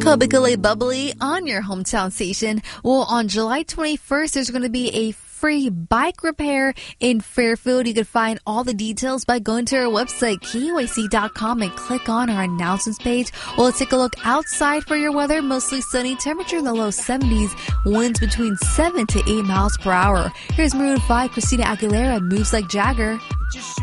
Tropically bubbly on your hometown station. Well, on July 21st, there's going to be a free bike repair in Fairfield. You can find all the details by going to our website, KUAC.com, and click on our announcements page. Well, let's take a look outside for your weather. Mostly sunny, temperature in the low 70s, winds between 7 to 8 miles per hour. Here's Maroon 5, Christina Aguilera, Moves Like Jagger.